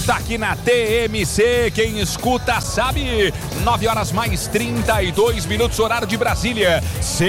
está aqui na TMC, quem escuta sabe. 9 horas mais 32 minutos, horário de Brasília,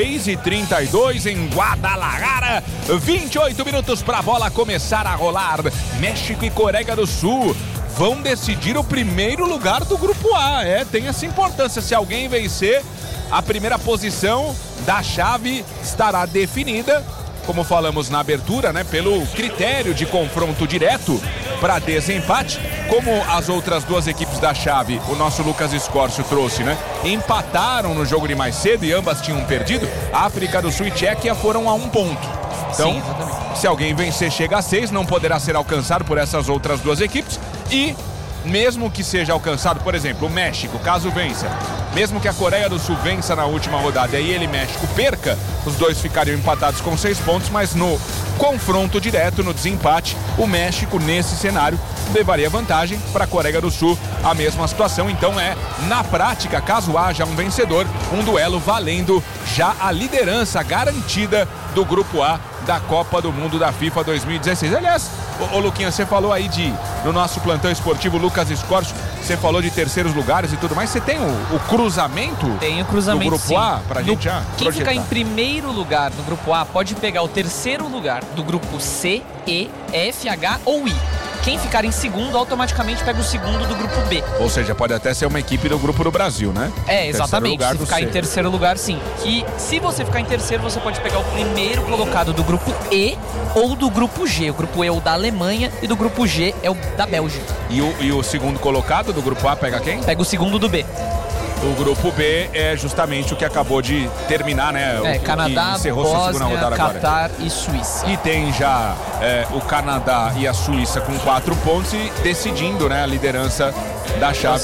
6h32 em Guadalajara, 28 minutos para a bola começar a rolar. México e Coreia do Sul vão decidir o primeiro lugar do Grupo A. Tem essa importância, se alguém vencer, a primeira posição da chave estará definida, como falamos na abertura, né, pelo critério de confronto direto para desempate. Como as outras duas equipes da chave, o nosso Lucas Escórcio trouxe, né, empataram no jogo de mais cedo e ambas tinham perdido, a África do Sul e Tchequia foram a 1 ponto. Então, sim, se alguém vencer, chega a 6, não poderá ser alcançado por essas outras duas equipes. E mesmo que seja alcançado, por exemplo, o México, caso vença, mesmo que a Coreia do Sul vença na última rodada e ele, México, perca, os dois ficariam empatados com 6 pontos, mas no confronto direto, no desempate, o México, nesse cenário, levaria vantagem. Para a Coreia do Sul, a mesma situação. Então na prática, caso haja um vencedor, um duelo valendo já a liderança garantida do Grupo A da Copa do Mundo da FIFA 2016. Aliás, ô Luquinha, você falou aí no nosso plantão esportivo, Lucas Escórcio, você falou de terceiros lugares e tudo mais. Você tem o cruzamento? Tem o cruzamento, do Grupo A pra gente já quem projetar? Ficar em primeiro lugar no Grupo A pode pegar o terceiro lugar do Grupo C, E, F, H ou I. Quem ficar em segundo automaticamente pega o segundo do Grupo B. Ou seja, pode até ser uma equipe do Grupo do Brasil, né? Exatamente. Se ficar em terceiro lugar, sim. E se você ficar em terceiro, você pode pegar o primeiro colocado do Grupo E ou do Grupo G. O Grupo E é o da Alemanha e do Grupo G é o da Bélgica. E o segundo colocado do Grupo A pega quem? Pega o segundo do B. O Grupo B é justamente o que acabou de terminar, né? Canadá, Bósnia, Catar e Suíça. E tem já o Canadá e a Suíça com 4 pontos e decidindo, né, a liderança da chave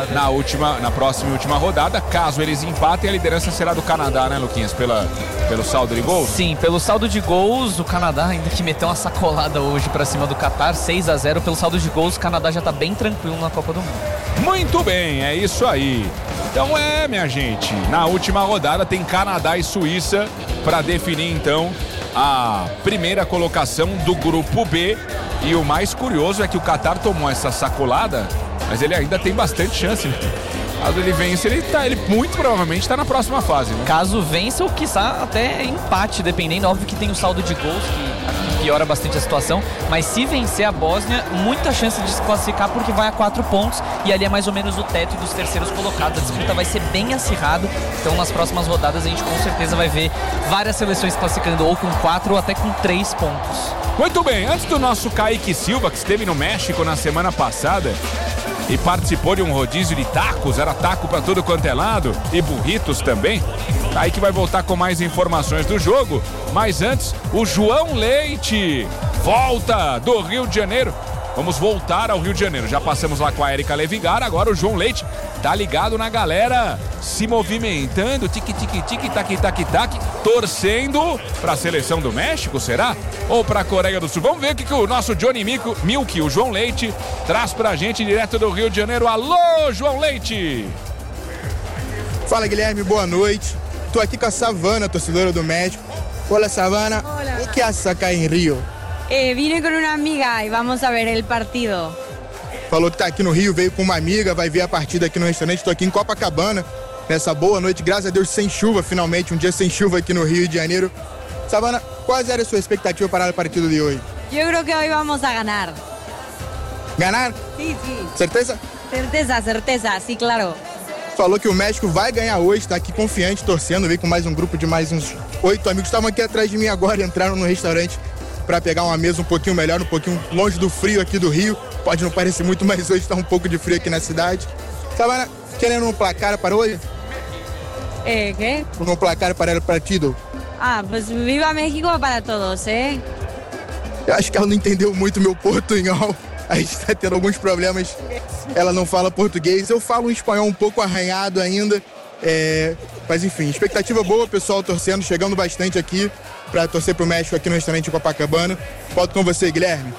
na próxima e última rodada. Caso eles empatem, a liderança será do Canadá, né, Luquinhas? Pelo saldo de gols? Sim, pelo saldo de gols, o Canadá ainda que meteu uma sacolada hoje pra cima do Catar, 6-0. Pelo saldo de gols, o Canadá já tá bem tranquilo na Copa do Mundo. Muito bem, é isso aí. Então minha gente, na última rodada tem Canadá e Suíça para definir então a primeira colocação do Grupo B. E o mais curioso é que o Catar tomou essa sacolada, mas ele ainda tem bastante chance. Caso ele vença, ele muito provavelmente está na próxima fase, né? Caso vença, ou quiçá até empate, dependendo. Óbvio que tem o saldo de gols, que piora bastante a situação. Mas se vencer a Bósnia, muita chance de se classificar, porque vai a 4 pontos. E ali é mais ou menos o teto dos terceiros colocados. A disputa vai ser bem acirrada. Então nas próximas rodadas a gente com certeza vai ver várias seleções classificando ou com 4 ou até com 3 pontos. Muito bem, antes do nosso Kaique Silva, que esteve no México na semana passada e participou de um rodízio de tacos, era taco para tudo quanto é lado, e burritos também. Aí que vai voltar com mais informações do jogo. Mas antes, o João Leite volta do Rio de Janeiro. Vamos voltar ao Rio de Janeiro. Já passamos lá com a Érica Levigar, agora o João Leite tá ligado na galera, se movimentando, tique-tique-tique, tac-tac-tac, torcendo para a seleção do México, será? Ou para a Coreia do Sul? Vamos ver o que o nosso Johnny Milk, o João Leite, traz pra gente direto do Rio de Janeiro. Alô, João Leite! Fala, Guilherme, boa noite. Tô aqui com a Savana, torcedora do México. Olá, Savana. Hola. O que haces acá em Rio? Vine con una amiga y vamos a ver el partido. Falou que tá aqui no Rio, veio com uma amiga, vai ver a partida aqui no restaurante. Tô aqui em Copacabana, nessa boa noite, graças a Deus sem chuva, finalmente, um dia sem chuva aqui no Rio de Janeiro. Savana, quais era a sua expectativa para o partido de hoje? Yo creo que hoy vamos a ganar. Ganar? Sí, sí. Certeza? Certeza, sí, claro. Falou que o México vai ganhar hoje, tá aqui confiante, torcendo, veio com mais um grupo de mais uns 8 amigos. Estavam aqui atrás de mim agora, entraram no restaurante para pegar uma mesa um pouquinho melhor, um pouquinho longe do frio aqui do Rio. Pode não parecer muito, mas hoje está um pouco de frio aqui na cidade. Savana, querendo um placar para hoje? ¿Qué? Um placar para o partido? Pues viva México para todos, Eu acho que ela não entendeu muito meu portunhol. A gente está tendo alguns problemas. Ela não fala português. Eu falo um espanhol um pouco arranhado ainda. Mas enfim, expectativa boa, pessoal torcendo, chegando bastante aqui para torcer pro México aqui no restaurante Copacabana. Volto com você, Guilherme.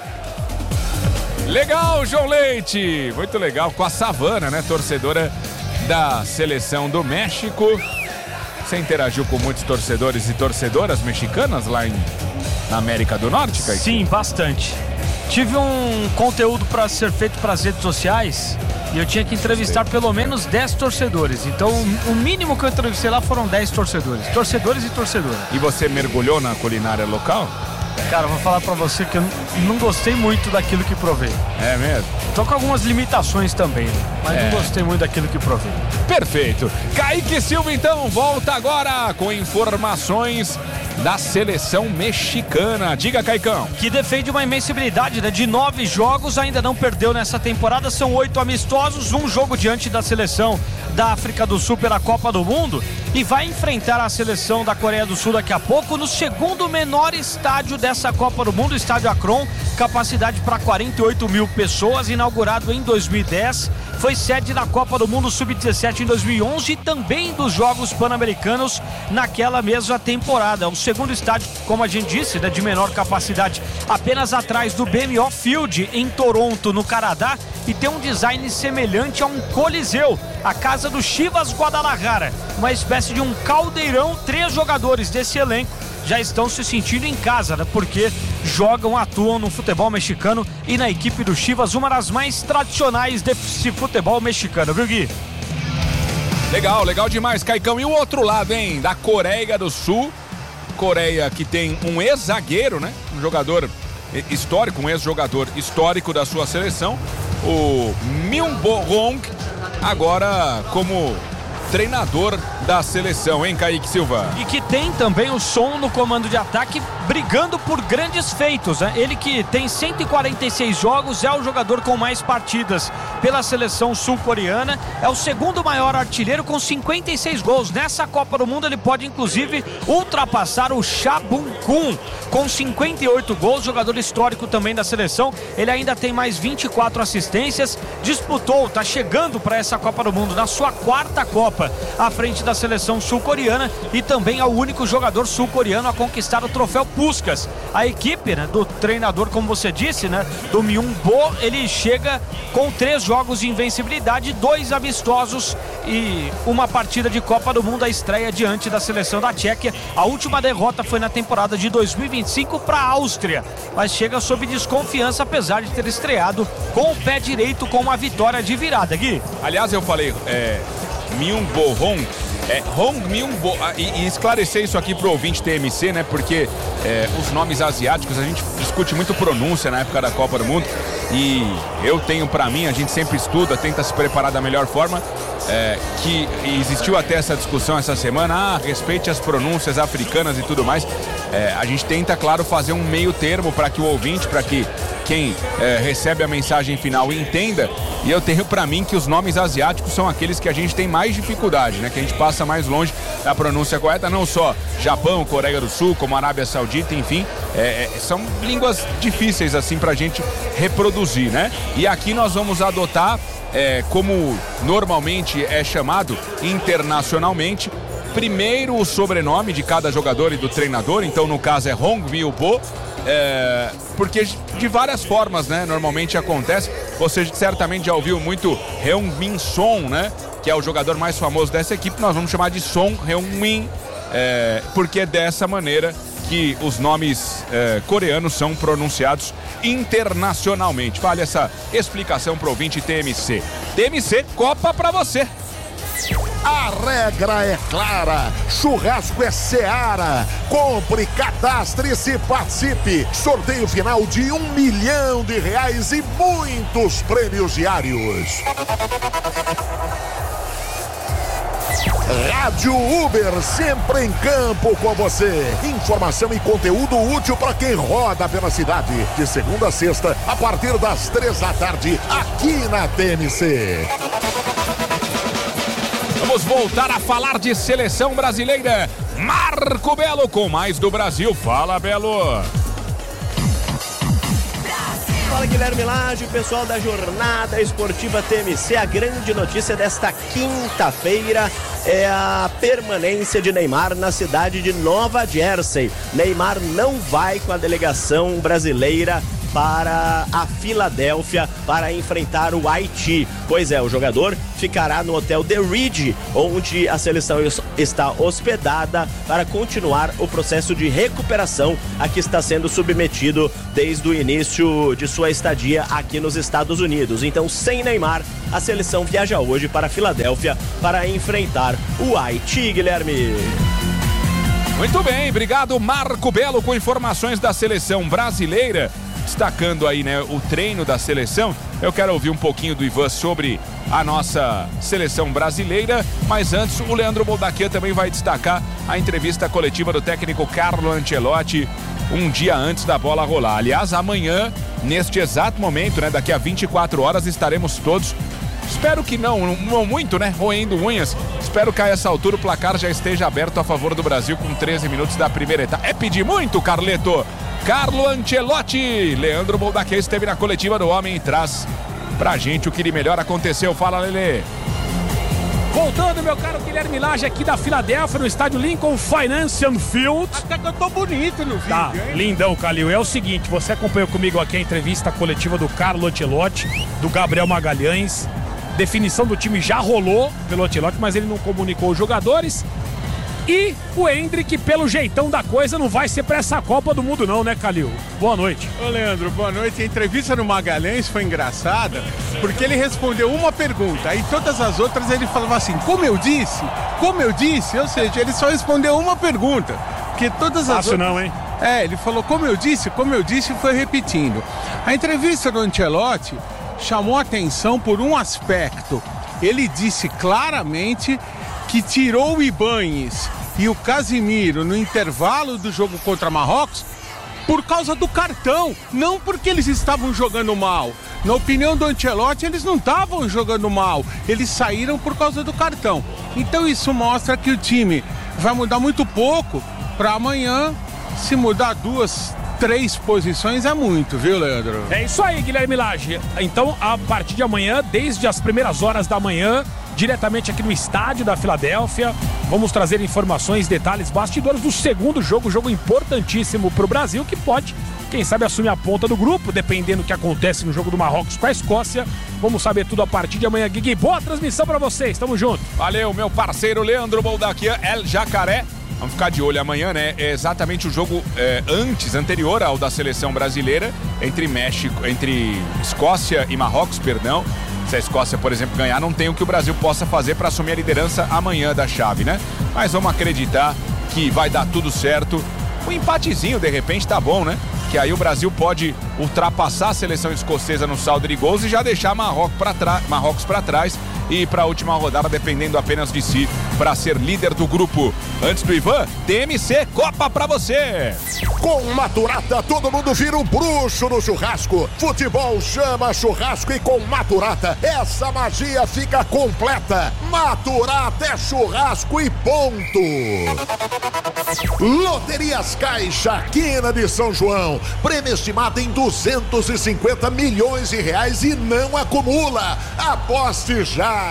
Legal, João Leite! Muito legal, com a Savana, né? Torcedora da seleção do México. Você interagiu com muitos torcedores e torcedoras mexicanas lá na América do Norte, Kaique? Sim, bastante. tive um conteúdo para ser feito para as redes sociais e eu tinha que entrevistar pelo menos 10 torcedores. Então, o mínimo que eu entrevistei lá foram 10 torcedores. Torcedores e torcedoras. E você mergulhou na culinária local? Cara, eu vou falar pra você que eu não gostei muito daquilo que provei. É mesmo? Tô com algumas limitações também, né? Mas não gostei muito daquilo que provei. Perfeito. Kaique Silva, então, volta agora com informações da seleção mexicana. Diga, Caicão. Que defende uma invencibilidade, né? De 9 jogos, ainda não perdeu nessa temporada. São 8 amistosos, um jogo diante da seleção da África do Sul pela Copa do Mundo. E vai enfrentar a seleção da Coreia do Sul daqui a pouco no segundo menor estádio dessa Copa do Mundo, o estádio Akron, capacidade para 48 mil pessoas, inaugurado em 2010. Foi sede da Copa do Mundo Sub-17 em 2011 e também dos Jogos Pan-Americanos naquela mesma temporada. O segundo estádio, como a gente disse, né, de menor capacidade, apenas atrás do BMO Field em Toronto, no Canadá, e tem um design semelhante a um coliseu, a casa do Chivas Guadalajara, uma espécie de um caldeirão. 3 jogadores desse elenco já estão se sentindo em casa, né? Porque jogam, atuam no futebol mexicano e na equipe do Chivas, uma das mais tradicionais desse futebol mexicano, viu, Gui? Legal, legal demais, Caicão. E o outro lado, hein? Da Coreia do Sul. Coreia que tem um ex-zagueiro, né? Um jogador histórico, um ex-jogador histórico da sua seleção, o Myung Bo-hong, agora como treinador da seleção, hein, Kaique Silva? E que tem também o Son no comando de ataque, brigando por grandes feitos, né? Ele que tem 146 jogos, é o jogador com mais partidas pela seleção sul-coreana, é o segundo maior artilheiro com 56 gols. Nessa Copa do Mundo ele pode inclusive ultrapassar o Cha Bum-kun com 58 gols, jogador histórico também da seleção. Ele ainda tem mais 24 assistências, disputou, tá chegando para essa Copa do Mundo na sua 4ª Copa à frente da seleção sul-coreana e também é o único jogador sul-coreano a conquistar o troféu Puskás. A equipe, né, do treinador, como você disse, né, do Myung Bo, ele chega com 3 jogos de invencibilidade, 2 amistosos e uma partida de Copa do Mundo, a estreia diante da seleção da Tchequia. A última derrota foi na temporada de 2025 para a Áustria, mas chega sob desconfiança, apesar de ter estreado com o pé direito com uma vitória de virada, Gui. Aliás, eu falei Myung Bo-hong, Hong Myung Bo, e esclarecer isso aqui pro ouvinte TMC, né? Porque os nomes asiáticos, a gente discute muito pronúncia na época da Copa do Mundo e eu tenho pra mim, a gente sempre estuda, tenta se preparar da melhor forma, que existiu até essa discussão essa semana, respeite as pronúncias africanas e tudo mais. A gente tenta, claro, fazer um meio termo para que o ouvinte, para que quem recebe a mensagem final entenda, e eu tenho pra mim que os nomes asiáticos são aqueles que a gente tem mais dificuldade, né? Que a gente passa mais longe da pronúncia correta, não só Japão, Coreia do Sul, como Arábia Saudita, enfim, são línguas difíceis assim pra gente reproduzir, né? E aqui nós vamos adotar, como normalmente é chamado internacionalmente, primeiro o sobrenome de cada jogador e do treinador, então no caso é Hong Myung Bo, porque de várias formas, né, normalmente acontece. Você certamente já ouviu muito Heung-min Son, né, que é o jogador mais famoso dessa equipe. Nós vamos chamar de Son Heung-min, porque é dessa maneira que os nomes coreanos são pronunciados internacionalmente. Vale essa explicação pro ouvinte TMC. TMC, Copa pra você. A regra é clara, churrasco é Seara. Compre, cadastre-se, participe. Sorteio final de R$1 milhão e muitos prêmios diários. Rádio Uber, sempre em campo com você. Informação e conteúdo útil para quem roda pela cidade. De segunda a sexta, a partir das 3 da tarde, aqui na TMC. Vamos voltar a falar de seleção brasileira. Marco Belo com mais do Brasil. Fala, Belo. Fala, Guilherme Lage, pessoal da Jornada Esportiva TMC. A grande notícia desta quinta-feira é a permanência de Neymar na cidade de Nova Jersey. Neymar não vai com a delegação brasileira para a Filadélfia para enfrentar o Haiti. Pois é, o jogador ficará no hotel The Ridge, onde a seleção está hospedada para continuar o processo de recuperação a que está sendo submetido desde o início de sua estadia aqui nos Estados Unidos. Então, sem Neymar, a seleção viaja hoje para a Filadélfia para enfrentar o Haiti, Guilherme. Muito bem, obrigado Marco Belo com informações da seleção brasileira, destacando aí, né, o treino da seleção. Eu quero ouvir um pouquinho do Ivan sobre a nossa seleção brasileira, mas antes o Leandro Boldaquian também vai destacar a entrevista coletiva do técnico Carlo Ancelotti um dia antes da bola rolar. Aliás, amanhã, neste exato momento, né, daqui a 24 horas, estaremos todos, espero que não muito, né, roendo unhas. Espero que a essa altura o placar já esteja aberto a favor do Brasil com 13 minutos da primeira etapa. É pedir muito, Carleto. Carlo Ancelotti. Leandro Boldaquian esteve na coletiva do Homem e traz pra gente o que de melhor aconteceu. Fala, Lelê. Voltando, meu caro Guilherme Lage, aqui da Filadélfia, no estádio Lincoln Financial Field. Até que eu tô bonito no vídeo, tá, hein? Lindão, Calil. É o seguinte, você acompanhou comigo aqui a entrevista coletiva do Carlo Ancelotti, do Gabriel Magalhães. Definição do time já rolou pelo Ancelotti, mas ele não comunicou os jogadores. E o Endrick, pelo jeitão da coisa, não vai ser pra essa Copa do Mundo não, né, Calil? Boa noite. Ô, Leandro, boa noite. A entrevista no Magalhães foi engraçada, porque ele respondeu uma pergunta, aí todas as outras ele falava assim, como eu disse, ou seja, ele só respondeu uma pergunta, porque todas as outras... não, hein? Ele falou como eu disse, e foi repetindo. A entrevista do Ancelotti chamou atenção por um aspecto. Ele disse claramente que tirou o Ibáñez e o Casemiro no intervalo do jogo contra Marrocos por causa do cartão, não porque eles estavam jogando mal. Na opinião do Ancelotti, eles não estavam jogando mal, eles saíram por causa do cartão. Então isso mostra que o time vai mudar muito pouco para amanhã. Se mudar 2, 3 posições é muito, viu, Leandro? É isso aí, Guilherme Lage. Então, a partir de amanhã, desde as primeiras horas da manhã, diretamente aqui no estádio da Filadélfia, vamos trazer informações, detalhes, bastidores do segundo jogo importantíssimo para o Brasil, que pode, quem sabe, assumir a ponta do grupo, dependendo do que acontece no jogo do Marrocos com a Escócia. Vamos saber tudo a partir de amanhã, Guigui. Boa transmissão para vocês, tamo junto. Valeu, meu parceiro Leandro Boldaquian, El Jacaré. Vamos ficar de olho amanhã, né? É exatamente o jogo anterior ao da seleção brasileira, entre Escócia e Marrocos, perdão. Se a Escócia, por exemplo, ganhar, não tem o que o Brasil possa fazer para assumir a liderança amanhã da chave, né? Mas vamos acreditar que vai dar tudo certo. Um empatezinho, de repente, tá bom, né? Que aí o Brasil pode ultrapassar a seleção escocesa no saldo de gols e já deixar Marrocos para trás e ir para a última rodada, dependendo apenas de si, para ser líder do grupo. Antes do Ivan, TMC Copa para você. Com Maturata, todo mundo vira um bruxo no churrasco. Futebol chama churrasco e com Maturata, essa magia fica completa. Maturata é churrasco e ponto. Loterias Caixa, Quina de São João. Prêmio estimado em 250 milhões de reais e não acumula. Aposte já.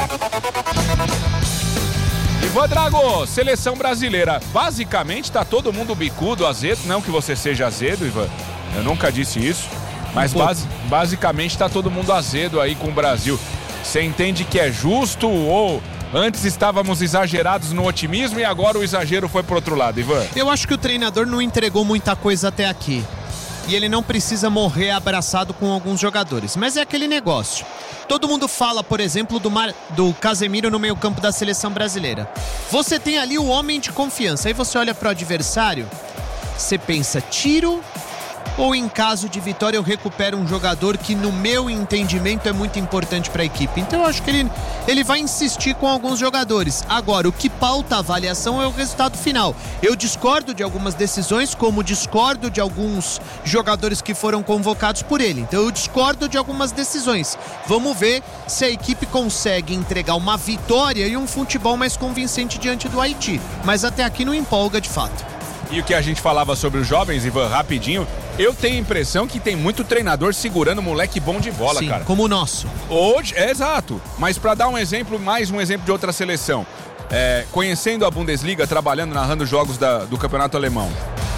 Ivan Drago, seleção brasileira. Basicamente tá todo mundo bicudo, azedo. Não que você seja azedo, Ivan. Eu nunca disse isso. Mas basicamente tá todo mundo azedo aí com o Brasil. Você entende que é justo ou antes estávamos exagerados no otimismo e agora o exagero foi pro outro lado, Ivan? Eu acho que o treinador não entregou muita coisa até aqui. E ele não precisa morrer abraçado com alguns jogadores. Mas é aquele negócio. Todo mundo fala, por exemplo, do Casemiro no meio-campo da seleção brasileira. Você tem ali o homem de confiança. Aí você olha para o adversário, você pensa, tiro ou em caso de vitória eu recupero um jogador que no meu entendimento é muito importante para a equipe. Então eu acho que ele vai insistir com alguns jogadores. Agora, o que pauta a avaliação é o resultado final. Eu discordo de algumas decisões, como discordo de alguns jogadores que foram convocados por ele. Então eu discordo de algumas decisões. Vamos ver se a equipe consegue entregar uma vitória e um futebol mais convincente diante do Haiti. Mas até aqui não empolga de fato. E o que a gente falava sobre os jovens, Ivan, rapidinho, eu tenho a impressão que tem muito treinador segurando moleque bom de bola, sim, cara. Como o nosso. Hoje, exato. Mas para dar um exemplo, mais um exemplo de outra seleção. Conhecendo a Bundesliga, trabalhando, narrando jogos do campeonato alemão.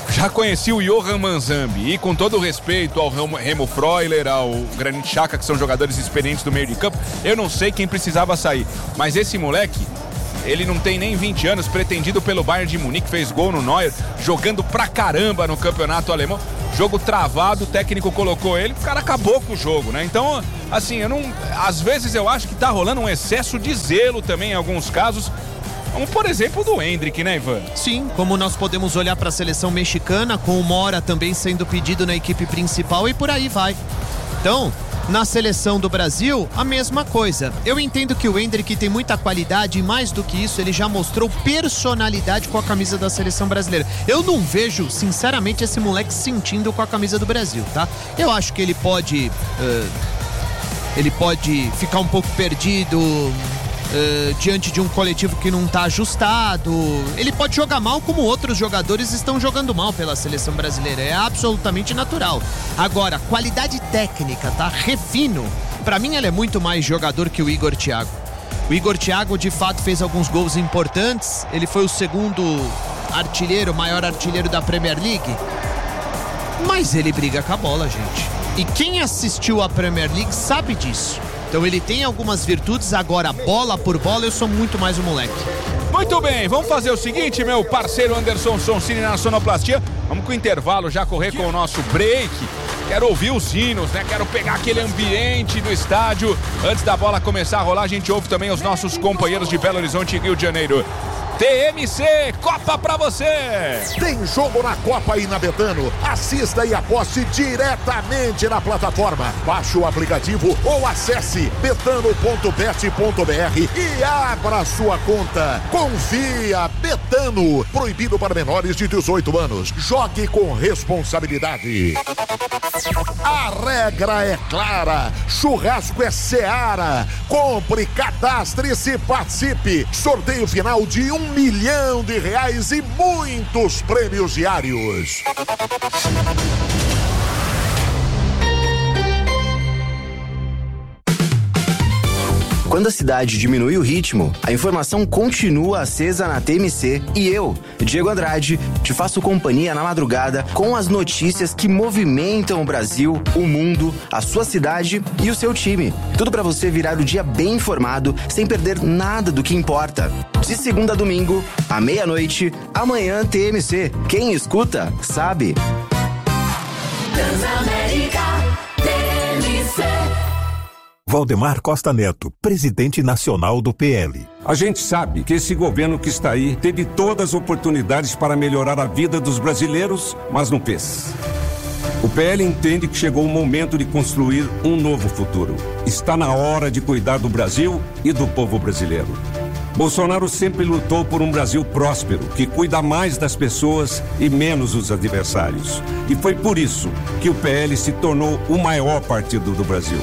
Já conheci o Johan Manzambi e, com todo o respeito ao Remo Freuler, ao Granit Xhaka, que são jogadores experientes do meio de campo, eu não sei quem precisava sair. Mas esse moleque, ele não tem nem 20 anos, pretendido pelo Bayern de Munique, fez gol no Neuer, jogando pra caramba no campeonato alemão. Jogo travado, o técnico colocou ele, o cara acabou com o jogo, né? Então, assim, às vezes eu acho que tá rolando um excesso de zelo também em alguns casos. Como, por exemplo, do Endrick, né, Ivan? Sim, como nós podemos olhar para a seleção mexicana, com o Mora também sendo pedido na equipe principal e por aí vai. Então, na seleção do Brasil, a mesma coisa. Eu entendo que o Endrick tem muita qualidade e, mais do que isso, ele já mostrou personalidade com a camisa da seleção brasileira. Eu não vejo, sinceramente, esse moleque sentindo com a camisa do Brasil, tá? Eu acho que ele pode ficar um pouco perdido diante de um coletivo que não tá ajustado. Ele pode jogar mal como outros jogadores estão jogando mal pela seleção brasileira. É absolutamente natural. Agora, qualidade técnica, tá? Refino. Pra mim, ele é muito mais jogador que o Igor Thiago. O Igor Thiago, de fato, fez alguns gols importantes. Ele foi o segundo artilheiro, maior artilheiro da Premier League. Mas ele briga com a bola, gente. E quem assistiu à Premier League sabe disso. Então ele tem algumas virtudes, agora bola por bola eu sou muito mais um moleque. Muito bem, vamos fazer o seguinte, meu parceiro Anderson Sonsini na sonoplastia. Vamos com o intervalo já correr com o nosso break. Quero ouvir os hinos, né? Quero pegar aquele ambiente do estádio. Antes da bola começar a rolar, a gente ouve também os nossos companheiros de Belo Horizonte e Rio de Janeiro. TMC, Copa pra você! Tem jogo na Copa aí na Betano. Assista e aposte diretamente na plataforma. Baixe o aplicativo ou acesse betano.bet.br e abra sua conta. Confia, Betano. Proibido para menores de 18 anos. Jogue com responsabilidade. A regra é clara. Churrasco é Seara. Compre, cadastre-se, participe. Sorteio final de R$1 milhão e muitos prêmios diários. Quando a cidade diminui o ritmo, a informação continua acesa na TMC e eu, Diego Andrade, te faço companhia na madrugada com as notícias que movimentam o Brasil, o mundo, a sua cidade e o seu time. Tudo para você virar o dia bem informado, sem perder nada do que importa. De segunda a domingo, à meia-noite, amanhã TMC. Quem escuta, sabe. Transamérica, TMC. Valdemar Costa Neto, presidente nacional do PL. A gente sabe que esse governo que está aí teve todas as oportunidades para melhorar a vida dos brasileiros, mas não fez. O PL entende que chegou o momento de construir um novo futuro. Está na hora de cuidar do Brasil e do povo brasileiro. Bolsonaro sempre lutou por um Brasil próspero, que cuida mais das pessoas e menos dos adversários. E foi por isso que o PL se tornou o maior partido do Brasil.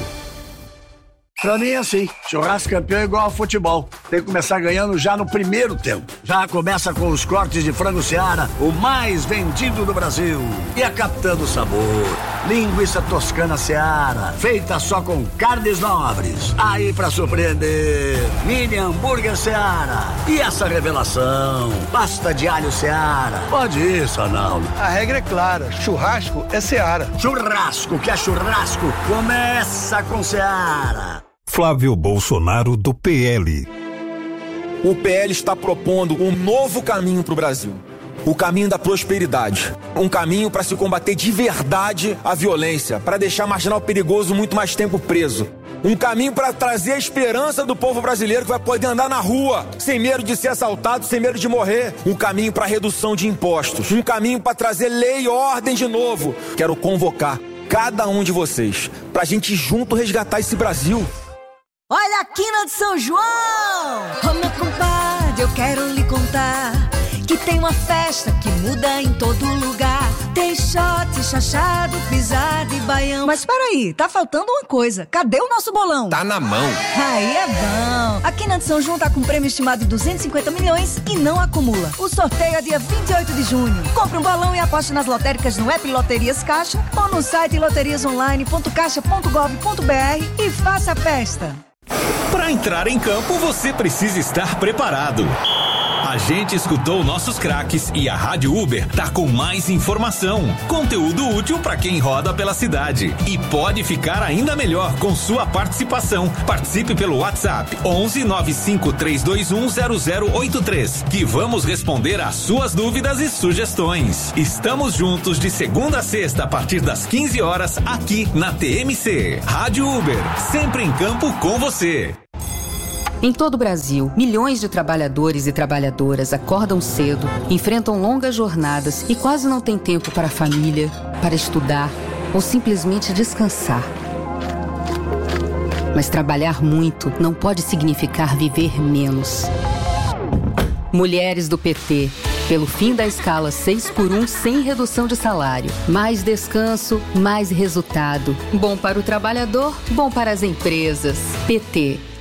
Pra mim é assim, churrasco campeão é igual ao futebol. Tem que começar ganhando já no primeiro tempo. Já começa com os cortes de frango Seara, o mais vendido do Brasil. E a capitã do sabor, linguiça toscana Seara, feita só com carnes nobres. Aí pra surpreender, mini hambúrguer Seara. E essa revelação, pasta de alho Seara. Pode ir, Sanaldo. A regra é clara, churrasco é Seara. Churrasco que é churrasco, começa com Seara. Flávio Bolsonaro, do PL. O PL está propondo um novo caminho para o Brasil. O caminho da prosperidade. Um caminho para se combater de verdade a violência, para deixar marginal perigoso muito mais tempo preso. Um caminho para trazer a esperança do povo brasileiro que vai poder andar na rua, sem medo de ser assaltado, sem medo de morrer. Um caminho para redução de impostos. Um caminho para trazer lei e ordem de novo. Quero convocar cada um de vocês para a gente junto resgatar esse Brasil. Olha a quina de São João! Ô meu compadre, eu quero lhe contar que tem uma festa que muda em todo lugar. Tem shot, chachado, pisada e baião. Mas peraí, tá faltando uma coisa. Cadê o nosso bolão? Tá na mão. Aí é bom. A quina de São João tá com prêmio estimado de 250 milhões e não acumula. O sorteio é dia 28 de junho. Compre um bolão e aposte nas lotéricas no app Loterias Caixa ou no site loteriasonline.caixa.gov.br e faça a festa. Para entrar em campo, você precisa estar preparado. A gente escutou nossos craques e a Rádio Uber tá com mais informação. Conteúdo útil para quem roda pela cidade. E pode ficar ainda melhor com sua participação. Participe pelo WhatsApp 11 95 321 0083, que vamos responder às suas dúvidas e sugestões. Estamos juntos de segunda a sexta a partir das 15 horas aqui na TMC. Rádio Uber, sempre em campo com você. Em todo o Brasil, milhões de trabalhadores e trabalhadoras acordam cedo, enfrentam longas jornadas e quase não têm tempo para a família, para estudar ou simplesmente descansar. Mas trabalhar muito não pode significar viver menos. Mulheres do PT, pelo fim da escala 6x1 sem redução de salário. Mais descanso, mais resultado. Bom para o trabalhador, bom para as empresas. PT.